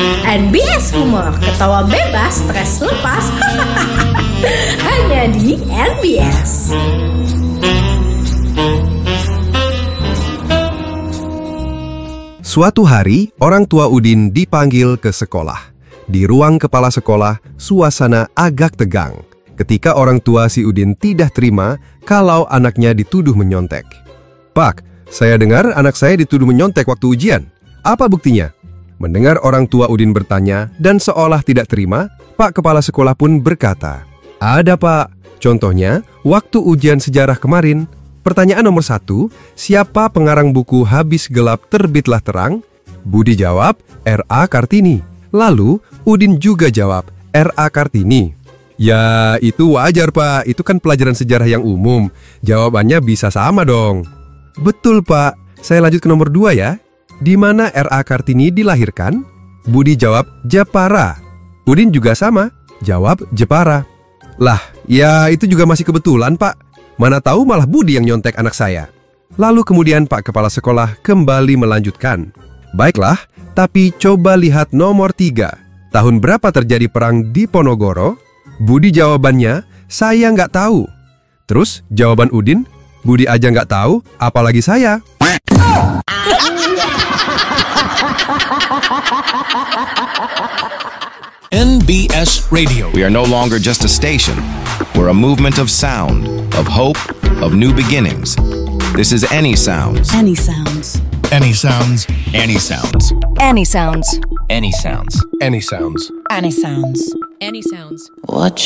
NBS Humor, ketawa bebas, stres lepas. Hanya di NBS. Suatu hari, orang tua Udin dipanggil ke sekolah. Di ruang kepala sekolah, suasana agak tegang. Ketika orang tua si Udin tidak terima kalau anaknya dituduh menyontek. "Pak, saya dengar anak saya dituduh menyontek waktu ujian. Apa buktinya?" Mendengar orang tua Udin bertanya dan seolah tidak terima, Pak Kepala Sekolah pun berkata, "Ada, Pak. Contohnya, waktu ujian sejarah kemarin. Pertanyaan nomor 1, siapa pengarang buku Habis Gelap Terbitlah Terang?" Budi jawab, R.A. Kartini. Lalu, Udin juga jawab, R.A. Kartini. "Ya, itu wajar, Pak. Itu kan pelajaran sejarah yang umum. Jawabannya bisa sama dong." "Betul, Pak. Saya lanjut ke nomor 2 ya. Di mana R.A. Kartini dilahirkan?" Budi jawab, Jepara. Udin juga sama, jawab Jepara. "Lah, ya itu juga masih kebetulan, Pak. Mana tahu malah Budi yang nyontek anak saya." Lalu kemudian Pak Kepala Sekolah kembali melanjutkan. "Baiklah, tapi coba lihat nomor 3. Tahun berapa terjadi perang di Ponorogo?" Budi jawabannya, "Saya nggak tahu." Terus jawaban Udin, "Budi aja nggak tahu, apalagi saya." NBS Radio. We are no longer just a station. We're a movement of sound, of hope, of new beginnings. This is Any Sounds. Any sounds. Any sounds. Any Sounds. Any sounds. Any Sounds. Any sounds. Any sounds. Any sounds. What